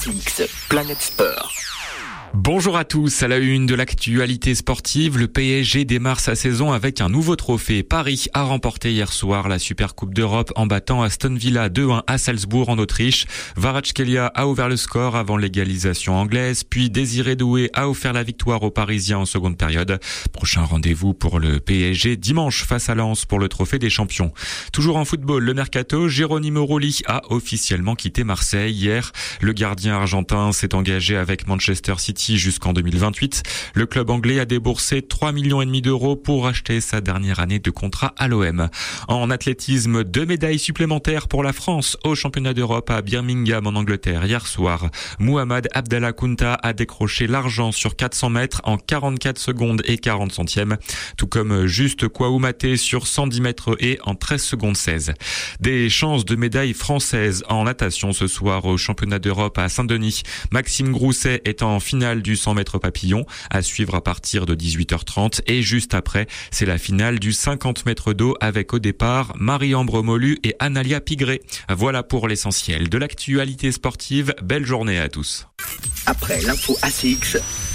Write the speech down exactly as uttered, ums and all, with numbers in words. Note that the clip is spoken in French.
C X, Planète Sport. Bonjour à tous, à la une de l'actualité sportive, le P S G démarre sa saison avec un nouveau trophée. Paris a remporté hier soir la Supercoupe d'Europe en battant Aston Villa deux un à Salzbourg en Autriche. Kvaratskhelia a ouvert le score avant l'égalisation anglaise, puis Désiré Doué a offert la victoire aux Parisiens en seconde période. Prochain rendez-vous pour le P S G dimanche face à Lens pour le trophée des champions. Toujours en football, le mercato, Jérônimo Rulli a officiellement quitté Marseille hier. Le gardien argentin s'est engagé avec Manchester City jusqu'en deux mille vingt-huit. Le club anglais a déboursé trois virgule cinq millions d'euros pour acheter sa dernière année de contrat à l'O M. En athlétisme, deux médailles supplémentaires pour la France au championnat d'Europe à Birmingham en Angleterre hier soir. Mohamed Abdallah Kounta a décroché l'argent sur quatre cents mètres en quarante-quatre secondes et quarante centièmes, tout comme Juste Kouaoumate sur cent dix mètres et en treize secondes seize. Des chances de médailles françaises en natation ce soir au championnat d'Europe à Saint-Denis. Maxime Grousset est en finale du cent mètres papillon, à suivre à partir de dix-huit heures trente, et juste après, c'est la finale du cinquante mètres d'eau avec au départ Marie-Ambre Molu et Analia Pigré. Voilà pour l'essentiel de l'actualité sportive. Belle journée à tous. Après l'info A C X,